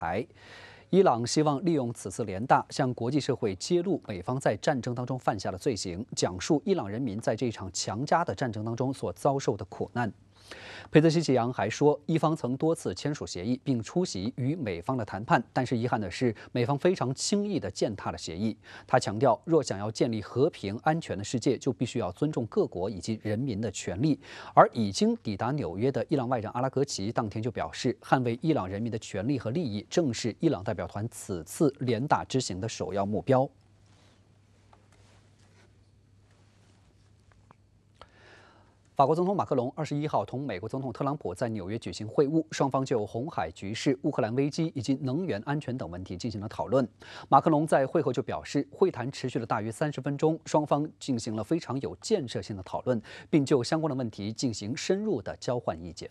海。伊朗希望利用此次联大向国际社会揭露美方在战争当中犯下的罪行，讲述伊朗人民在这场强加的战争当中所遭受的苦难。佩泽西奇扬还说，伊方曾多次签署协议，并出席与美方的谈判，但是遗憾的是，美方非常轻易地践踏了协议。他强调，若想要建立和平安全的世界，就必须要尊重各国以及人民的权利。而已经抵达纽约的伊朗外长阿拉格齐当天就表示，捍卫伊朗人民的权利和利益，正是伊朗代表团此次联大之行的首要目标。法国总统马克龙21号同美国总统特朗普在纽约举行会晤，双方就红海局势、乌克兰危机以及能源安全等问题进行了讨论。马克龙在会后就表示，会谈持续了大约30分钟，双方进行了非常有建设性的讨论，并就相关的问题进行深入的交换意见。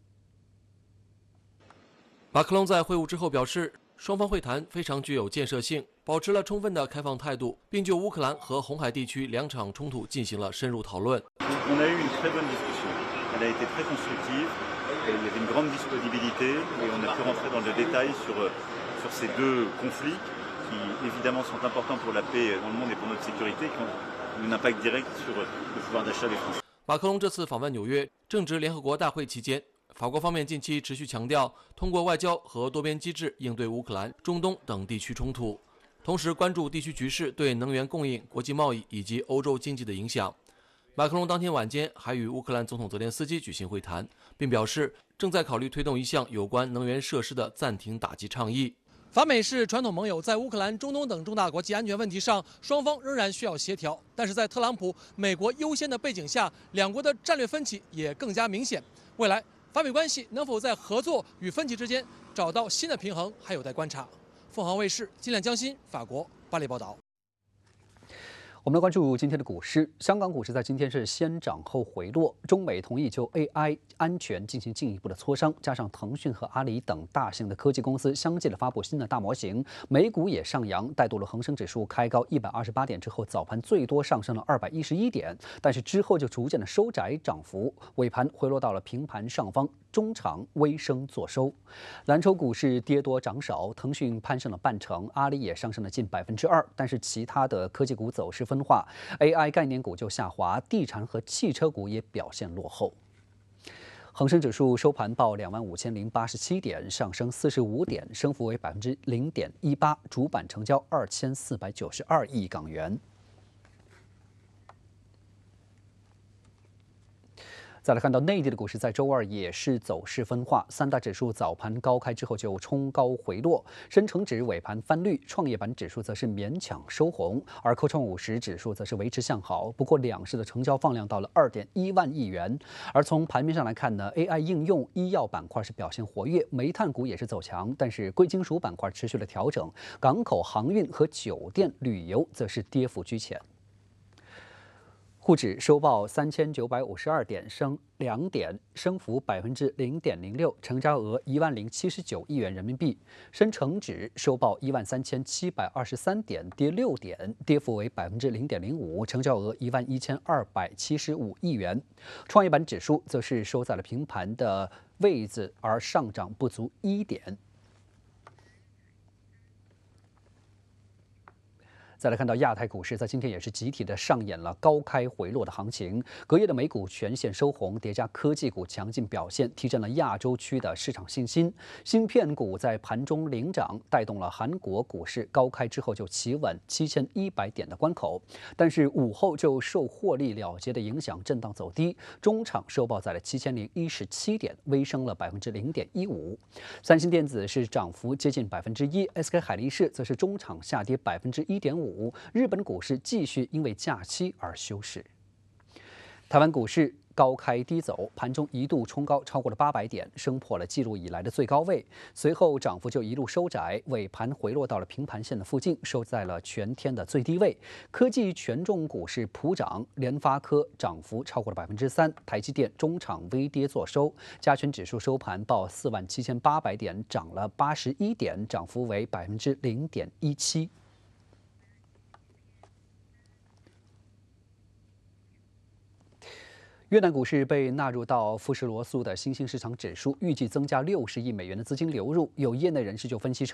马克龙在会晤之后表示，双方会谈非常具有建设性，保持了充分的开放态度，并就乌克兰和红海地区2场冲突进行了深入讨论。 On a eu une très bonne discussion. Elle a été très constructive. Il y avait une grande disponibilité et on a pu rentrer dans le détail sur ces deux conflits qui évidemment sont importants pour la paix dans le monde et pour notre sécurité, qui ont un impact direct sur le pouvoir d'achat des Français. 马克龙这次访问纽约，正值联合国大会期间。法国方面近期持续强调，通过外交和多边机制应对乌克兰、中东等地区冲突，同时关注地区局势对能源供应、国际贸易以及欧洲经济的影响。马克龙当天晚间还与乌克兰总统泽连斯基举行会谈，并表示正在考虑推动一项有关能源设施的暂停打击倡议。法美是传统盟友，在乌克兰、中东等重大国际安全问题上，双方仍然需要协调。但是在特朗普美国优先的背景下，两国的战略分歧也更加明显。未来法美关系能否在合作与分歧之间找到新的平衡，还有待观察。凤凰卫视金亮江新，法国巴黎报道。 我们来关注今天的股市。香港股市在今天是先涨后回落，中美同意就 AI 安全进行进一步的磋商，加上腾讯和阿里等大型的科技公司相继的发布新的大模型，美股也上扬，带动了恒生指数开高128点之后，早盘最多上升了211点，但是之后就逐渐的收窄涨幅，尾盘回落到了平盘上方。中场微升作收，蓝筹股市跌多涨少，腾讯攀升了半成，阿里也上升了近2%，但是其他的科技股走势分化 ，AI 概念股就下滑，地产和汽车股也表现落后。恒生指数收盘报25087点，上升45点，升幅为0.18%，主板成交2492亿港元。再来看到内地的股市，在周二也是走势分化，三大指数早盘高开之后就冲高回落，深成指尾盘翻绿，创业板指数则是勉强收红，而科创50指数则是维持向好。不过两市的成交放量到了2.1万亿元。而从盘面上来看呢 ，AI 应用、医药板块是表现活跃，煤炭股也是走强，但是贵金属板块持续了调整，港口航运和酒店旅游则是跌幅居前。沪指收报3952点，升2点，升幅0.06%，成交额10079亿元人民币。深成指收报13723点，跌6点，跌幅为0.05%，成交额11275亿元。创业板指数则是收在了平盘的位置，而上涨不足1点。再来看到亚太股市，在今天也是集体的上演了高开回落的行情。隔夜的美股全线收红，叠加科技股强劲表现，提振了亚洲区的市场信心。芯片股在盘中领涨，带动了韩国股市高开之后就企稳7100点的关口，但是午后就受获利了结的影响震荡走低，中场收报在了7017点，微升了0.15%。三星电子是涨幅接近1%，SK 海力士则是中场下跌1.5%。日本股市继续因为假期而休市。台湾股市高开低走，盘中一度冲高超过了800点，升破了纪录以来的最高位。随后涨幅就一路收窄，尾盘回落到了平盘线的附近，收在了全天的最低位。科技权重股市普涨，联发科涨幅超过了3%，台积电中场微跌作收。加权指数收盘报47800点，涨了81点，涨幅为0.17%。 越南股市被纳入到富时罗素的新兴市场指数，预计增加60亿美元的资金流入。有业内人士就分析称，